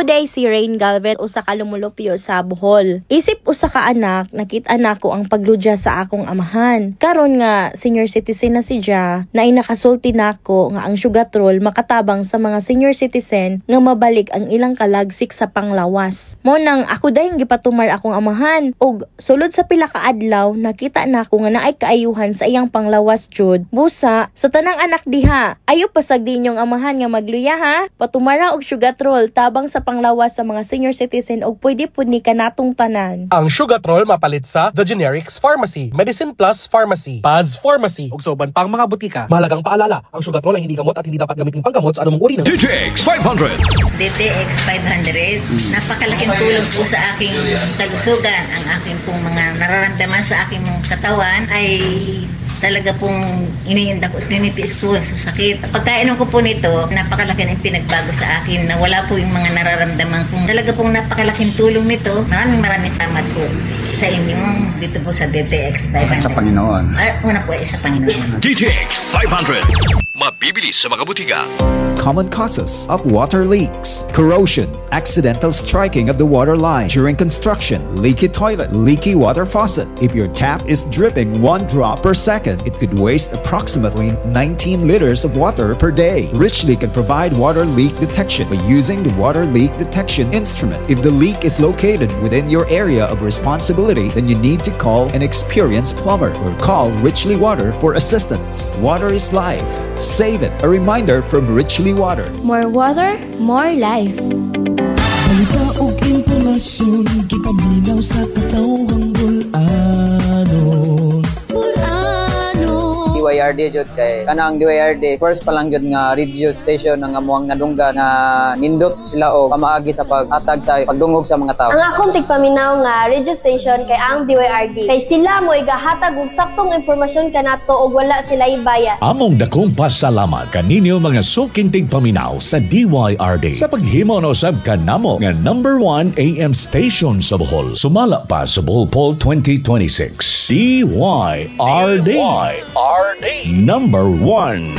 day si Rain Galvez usa ka lumulupyo sa Bohol. Isip usa ka anak, nakita nako ang pagludya sa akong amahan. Karon nga senior citizen na siya, na nakasulti nako nga ang sugatrol makatabang sa mga senior citizen nga mabalik ang ilang kalagsik sa panglawas. Mo nang ako dayong gipatumar akong amahan ug sulod sa pila ka adlaw nakita nako nga naay kaayuhan sa iyang panglawas jud. Busa sa tanang anak diha, ayo pasag din yung amahan nga magluya ha. Patumara og sugatrol tabang sa panglawas sa mga senior citizen og pwede pud ni kanatong tanan. Ang sugatrol mapalit sa The Generics Pharmacy, Medicine Plus Pharmacy, Paz Pharmacy, ug sa uban pang mga butika. Mahalagang paalala, ang sugatrol ay hindi gamot at hindi dapat gamitin panggamot sa anumang uri ng DTX 500. DTX 500, napakalaking tulong po sa aking kalusugan. Ang aking pong mga nararamdaman sa aking katawan ay talaga pong tinitiis ko sa sakit. Pagkainom ko po nito, napakalaki ng pinagbago sa akin na wala po yung mga nararamdaman kong talaga pong napakalaking tulong nito. Maraming salamat po sa inyong dito po sa DTX 500. At sa Panginoon. Una po ay sa Panginoon. DTX 500. Mabibili sa mga butika. Common causes of water leaks: corrosion, accidental striking of the water line during construction, leaky toilet, leaky water faucet. If your tap is dripping 1 drop per second, it could waste approximately 19 liters of water per day. Richly can provide water leak detection by using the water leak detection instrument. If the leak is located within your area of responsibility, then you need to call an experienced plumber or call Richly Water for assistance. Water is life. Save it. A reminder from Richly Water. More water, more life. Balita og impormasyon, gipaminaw sa katawang bulanon. DYRD jud kay kanang DYRD first pa lang jud nga radio station nga amuang nadungga nga nindot sila o pamaagi sa paghatag sa pagdungog sa mga tao. Ang akong tigpaminaw nga radio station kay ang DYRD kay sila mo igahatag og saktong impormasyon kanato og wala sila ibayad. Among dakong pasalamat kaninyo mga suking tigpaminaw sa DYRD sa paghimo na usab kanamo nga number 1 AM station sa Bohol. Sumala pa sa Bohol Poll 2026. DYRD. Number 1.